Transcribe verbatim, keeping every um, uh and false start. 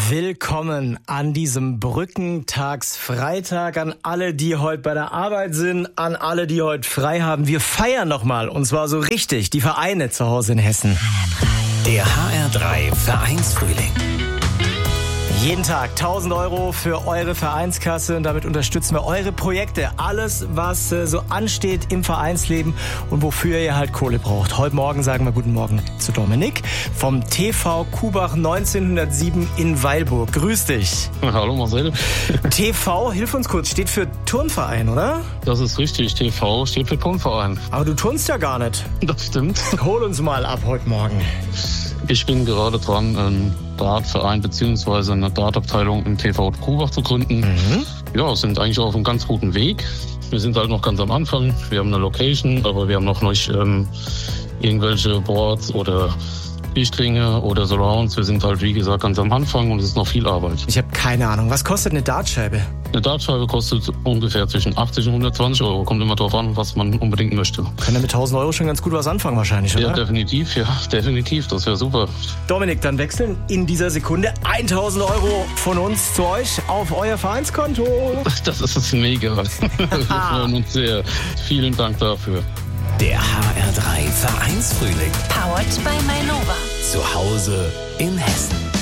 Willkommen an diesem Brückentagsfreitag, an alle, die heute bei der Arbeit sind, an alle, die heute frei haben. Wir feiern nochmal, und zwar so richtig, die Vereine zu Hause in Hessen. Der H R drei Vereinsfrühling. Jeden Tag tausend Euro für eure Vereinskasse und damit unterstützen wir eure Projekte. Alles, was äh, so ansteht im Vereinsleben und wofür ihr halt Kohle braucht. Heute Morgen sagen wir guten Morgen zu Dominik vom T V Kubach neunzehnhundertsieben in Weilburg. Grüß dich. Hallo Marcel. T V, hilf uns kurz, steht für Turnverein, oder? Das ist richtig, T V steht für Turnverein. Aber du turnst ja gar nicht. Das stimmt. Hol uns mal ab heute Morgen. Ich bin gerade dran, einen Dartverein bzw. eine Dartabteilung im T V Kubach zu gründen. Mhm. Ja, sind eigentlich auf einem ganz guten Weg. Wir sind halt noch ganz am Anfang. Wir haben eine Location, aber wir haben noch nicht ähm, irgendwelche Boards oder Lichtringe oder Surrounds. Wir sind halt, wie gesagt, ganz am Anfang und es ist noch viel Arbeit. Ich habe keine Ahnung. Was kostet eine Dartscheibe? Eine Dartscheibe kostet ungefähr zwischen achtzig und hundertzwanzig Euro. Kommt immer darauf an, was man unbedingt möchte. Können wir mit tausend Euro schon ganz gut was anfangen wahrscheinlich, oder? Ja, definitiv. Ja, definitiv. Das wäre super. Dominik, dann wechseln in dieser Sekunde tausend Euro von uns zu euch auf euer Vereinskonto. Das ist mega. Wir freuen uns sehr. Vielen Dank dafür. Der H R drei Vereinsfrühling. Powered by Mainova. Zu Hause in Hessen.